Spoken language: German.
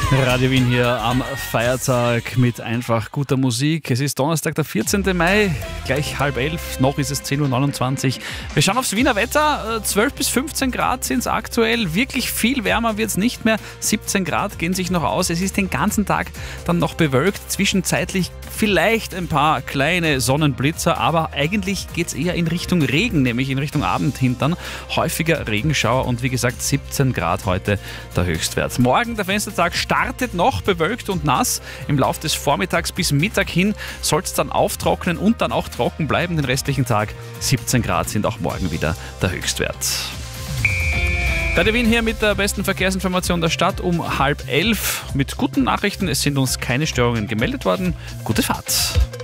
Radio Wien hier am Feiertag mit einfach guter Musik. Es ist Donnerstag, der 14. Mai, gleich 10:30, noch ist es 10:29 Uhr. Wir schauen aufs Wiener Wetter, 12 bis 15 Grad sind es aktuell, wirklich viel wärmer wird es nicht mehr, 17 Grad gehen sich noch aus. Es ist den ganzen Tag dann noch bewölkt, zwischenzeitlich vielleicht ein paar kleine Sonnenblitzer, aber eigentlich geht es eher in Richtung Regen, nämlich in Richtung Abend hintern. Häufiger Regenschauer und wie gesagt 17 Grad heute der Höchstwert. Morgen der Fenstertag startet noch bewölkt und nass. Im Laufe des Vormittags bis Mittag hin soll es dann auftrocknen und dann auch trocken bleiben den restlichen Tag. 17 Grad sind auch morgen wieder der Höchstwert. Radio Wien hier mit der besten Verkehrsinformation der Stadt um 10:30 mit guten Nachrichten. Es sind uns keine Störungen gemeldet worden. Gute Fahrt.